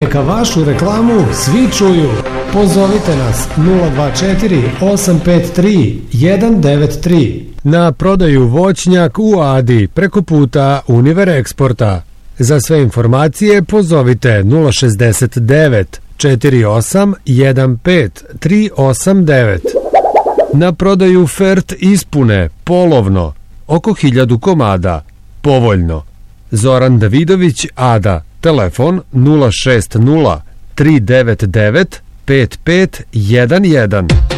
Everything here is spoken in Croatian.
Neka vašu reklamu svi čuju. Pozovite nas 024 853 193. Na prodaju voćnjak u Adi preko puta Univer Eksporta. Za sve informacije pozovite 069 48 15 389. Na prodaju fert ispune polovno oko 1000 komada povoljno. Zoran Davidović, Ada, telefon 060 399 5511.